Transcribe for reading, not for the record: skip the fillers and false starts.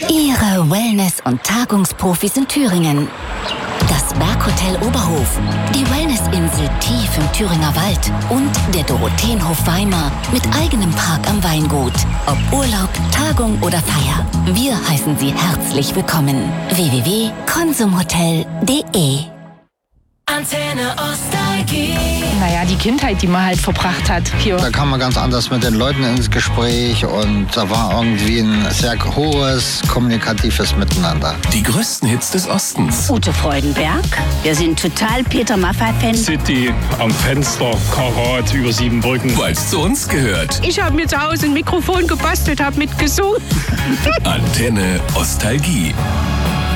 Ihre Wellness- und Tagungsprofis in Thüringen. Das Berghotel Oberhof, die Wellnessinsel tief im Thüringer Wald und der Dorotheenhof Weimar mit eigenem Park am Weingut. Ob Urlaub, Tagung oder Feier, wir heißen Sie herzlich willkommen. www.konsumhotel.de. Antenne Nostalgie. Naja, die Kindheit, die man halt verbracht hat hier. Da kam man ganz anders mit den Leuten ins Gespräch und da war irgendwie ein sehr hohes kommunikatives Miteinander. Die größten Hits des Ostens. Ute Freudenberg. Wir sind total Peter Maffay-Fan. City am Fenster, Karat über Siebenbrücken. Weil es zu uns gehört. Ich habe mir zu Hause ein Mikrofon gebastelt, habe mitgesungen. Antenne Nostalgie.